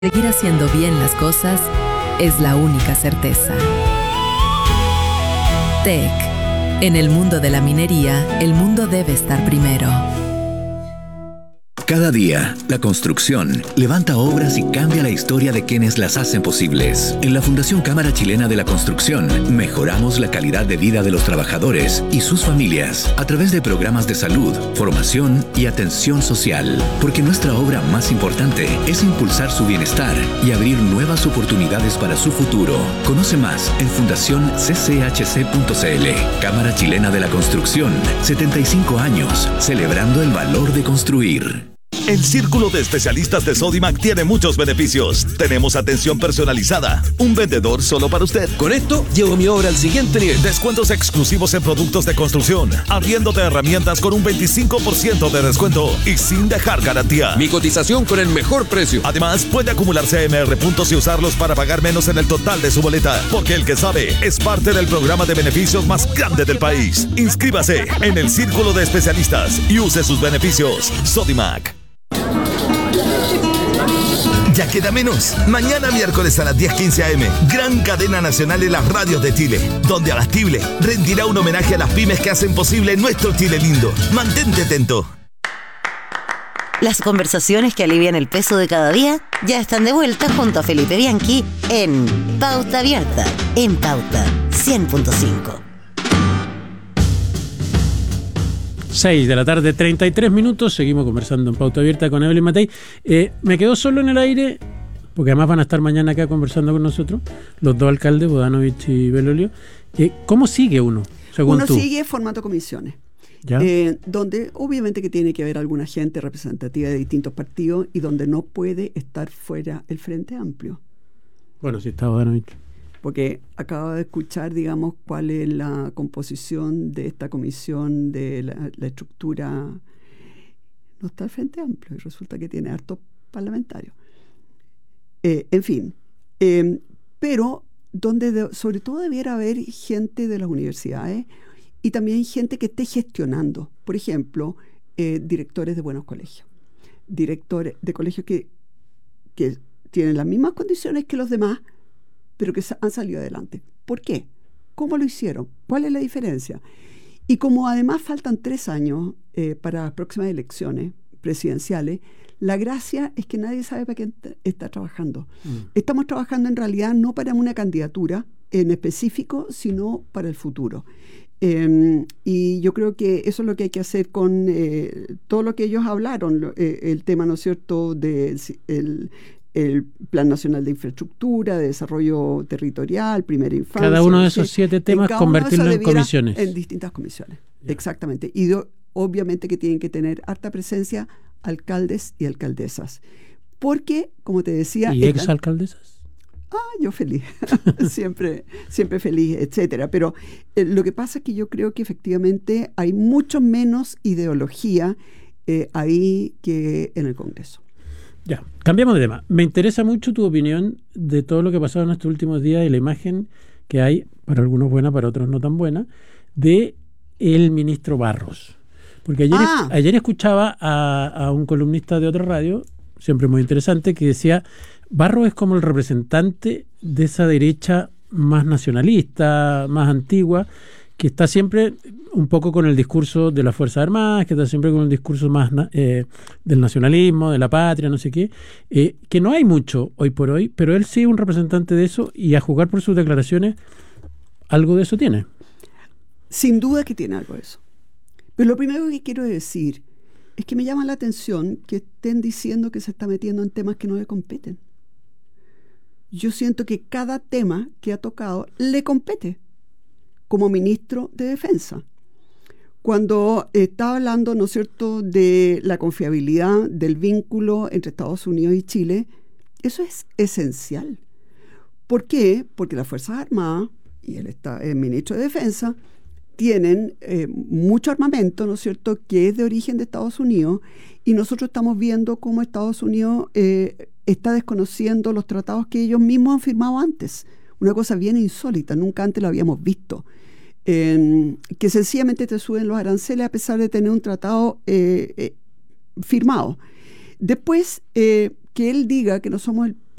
Seguir haciendo bien las cosas es la única certeza. TEC. En el mundo de la minería, el mundo debe estar primero. Cada día, la construcción levanta obras y cambia la historia de quienes las hacen posibles. En la Fundación Cámara Chilena de la Construcción, mejoramos la calidad de vida de los trabajadores y sus familias a través de programas de salud, formación y atención social. Porque nuestra obra más importante es impulsar su bienestar y abrir nuevas oportunidades para su futuro. Conoce más en fundacioncchc.cl. Cámara Chilena de la Construcción, 75 años, celebrando el valor de construir. El Círculo de Especialistas de Sodimac tiene muchos beneficios. Tenemos atención personalizada, un vendedor solo para usted. Con esto, llevo mi obra al siguiente nivel. Descuentos exclusivos en productos de construcción, arriendo de herramientas con un 25% de descuento y sin dejar garantía. Mi cotización con el mejor precio. Además, puede acumular CMR puntos y usarlos para pagar menos en el total de su boleta. Porque el que sabe es parte del programa de beneficios más grande del país. Inscríbase en el Círculo de Especialistas y use sus beneficios. Sodimac. Ya queda menos. Mañana miércoles a las 10:15 a.m. Gran cadena nacional en las radios de Chile, donde Abastible rendirá un homenaje a las pymes que hacen posible nuestro Chile lindo. Mantente atento. Las conversaciones que alivian el peso de cada día ya están de vuelta junto a Felipe Bianchi en Pauta Abierta, en Pauta 100.5. 6 de la tarde, 33 minutos. Seguimos conversando en Pauta Abierta con Evelyn Matei. Me quedo solo en el aire, porque además van a estar mañana acá conversando con nosotros los dos alcaldes, Bodanovich y Belolio. ¿Cómo sigue uno, según tú? Uno sigue formato comisiones, donde obviamente que tiene que haber alguna gente representativa de distintos partidos y donde no puede estar fuera el Frente Amplio. Bueno, sí está Bodanovich. Porque acabo de escuchar, digamos, cuál es la composición de esta comisión, de la estructura. No está el Frente Amplio y resulta que tiene hartos parlamentarios. En fin, pero donde sobre todo debiera haber gente de las universidades y también gente que esté gestionando. Por ejemplo, directores de buenos colegios. Directores de colegios que tienen las mismas condiciones que los demás, pero que han salido adelante. ¿Por qué? ¿Cómo lo hicieron? ¿Cuál es la diferencia? Y como además faltan 3 años para las próximas elecciones presidenciales, la gracia es que nadie sabe para quién está trabajando. Estamos trabajando en realidad no para una candidatura en específico, sino para el futuro. Y yo creo que eso es lo que hay que hacer con todo lo que ellos hablaron, el tema, ¿no es cierto?, el Plan Nacional de Infraestructura, de Desarrollo Territorial, Primera Infancia. Cada uno de esos 7 temas convertirlo en comisiones. En distintas comisiones, exactamente. Y obviamente que tienen que tener harta presencia alcaldes y alcaldesas. Porque, como te decía... ¿Y exalcaldesas? Yo feliz, siempre feliz, etcétera. Pero lo que pasa es que yo creo que efectivamente hay mucho menos ideología ahí que en el Congreso. Ya, cambiamos de tema. Me interesa mucho tu opinión de todo lo que ha pasado en estos últimos días y la imagen que hay, para algunos buena, para otros no tan buena, de el ministro Barros. Porque ayer escuchaba a un columnista de otra radio, siempre muy interesante, que decía, Barros es como el representante de esa derecha más nacionalista, más antigua, que está siempre un poco con el discurso de las Fuerzas Armadas, que está siempre con el discurso más del nacionalismo, de la patria, no sé qué, que no hay mucho hoy por hoy, pero él sí es un representante de eso y a jugar por sus declaraciones, algo de eso tiene. Sin duda que tiene algo de eso. Pero lo primero que quiero decir es que me llama la atención que estén diciendo que se está metiendo en temas que no le competen. Yo siento que cada tema que ha tocado le compete como ministro de Defensa. Cuando estaba hablando, ¿no es cierto?, de la confiabilidad del vínculo entre Estados Unidos y Chile, eso es esencial. ¿Por qué? Porque las Fuerzas Armadas y el ministro de Defensa tienen mucho armamento, ¿no es cierto?, que es de origen de Estados Unidos, y nosotros estamos viendo cómo Estados Unidos está desconociendo los tratados que ellos mismos han firmado antes. Una cosa bien insólita, nunca antes lo habíamos visto. Que sencillamente te suben los aranceles a pesar de tener un tratado firmado. Después que él diga que no somos el